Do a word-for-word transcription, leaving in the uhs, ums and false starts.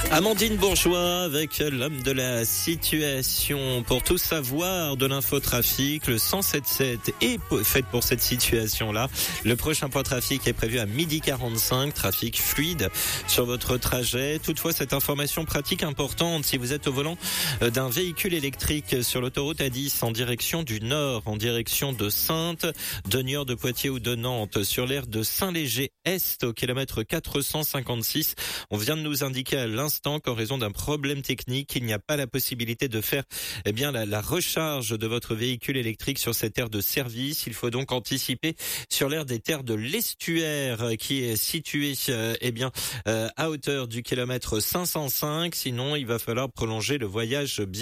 Amandine Bourgeois avec l'homme de la situation. Pour tout savoir de l'infotrafic, le cent soixante-dix-sept est fait pour cette situation-là. Le prochain point trafic est prévu à midi quarante-cinq. Trafic fluide sur votre trajet. Toutefois, cette information pratique importante si vous êtes au volant d'un véhicule électrique sur l'autoroute A dix en direction du nord, en direction de Saintes, de Niort, de Poitiers ou de Nantes, sur l'aire de Saint-Léger-Est au kilomètre quatre cent cinquante-six. On vient de nous indiquer à l'instant qu'en raison d'un problème technique, il n'y a pas la possibilité de faire eh bien la, la recharge de votre véhicule électrique sur cette aire de service. Il faut donc anticiper sur l'aire des terres de l'Estuaire qui est située euh, eh bien euh, à hauteur du kilomètre cinq cent cinq. Sinon, il va falloir prolonger le voyage bien